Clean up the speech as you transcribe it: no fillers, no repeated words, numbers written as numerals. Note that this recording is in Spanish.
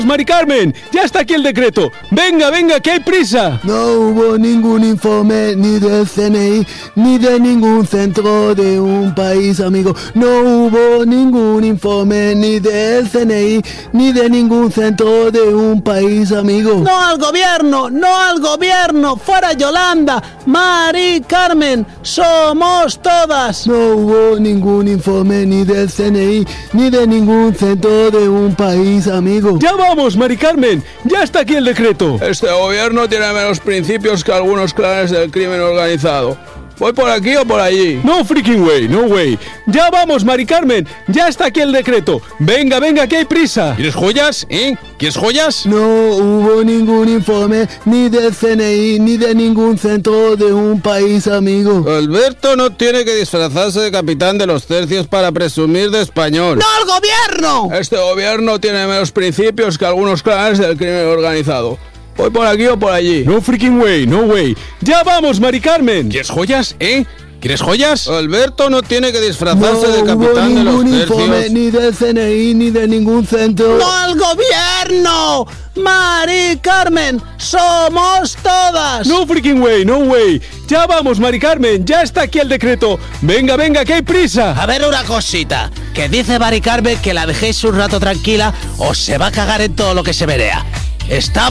Mari Carmen, ya está aquí el decreto. Venga, venga, que hay prisa. No hubo ningún informe ni del CNI ni de ningún centro de un país amigo. No hubo ningún informe ni del CNI ni de ningún centro de un país amigo. No al gobierno, no al gobierno. Fuera Yolanda, Mari Carmen, somos todas. No hubo ningún informe ni del CNI ni de ningún centro de un país amigo. Ya vamos, Mari Carmen, ya está aquí el decreto. Este gobierno tiene menos principios que algunos clanes del crimen organizado. ¿Voy por aquí o por allí? No freaking way, no way. Ya vamos, Mari Carmen, ya está aquí el decreto. Venga, venga, que hay prisa. ¿Quieres joyas? ¿Quieres joyas? No hubo ningún informe ni del CNI ni de ningún centro de un país amigo. Alberto no tiene que disfrazarse de capitán de los tercios para presumir de español. ¡No al gobierno! Este gobierno tiene menos principios que algunos clanes del crimen organizado. ¿Voy por aquí o por allí? No freaking way, no way. Ya vamos, Mari Carmen. ¿Quieres joyas? ¿Quieres joyas? Alberto no tiene que disfrazarse de capitán de los tercios. No hubo ningún informe ni del CNI ni de ningún centro. ¡No al gobierno! Mari Carmen, somos todas. No freaking way, no way. Ya vamos, Mari Carmen, ya está aquí el decreto. Venga, venga, que hay prisa. A ver una cosita, que dice Mari Carmen que la dejéis un rato tranquila o se va a cagar en todo lo que se verea. Está